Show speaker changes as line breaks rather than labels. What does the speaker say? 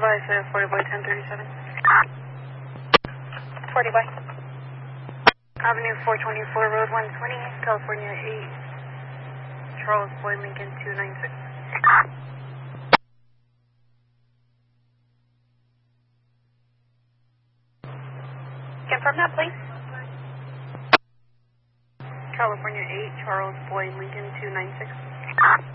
Advise 40 by 1037.
40 by.
Avenue 424, Road 120, California 8, Charles Boyd, Lincoln 296.
Confirm that, please.
California 8, Charles Boyd, Lincoln 296.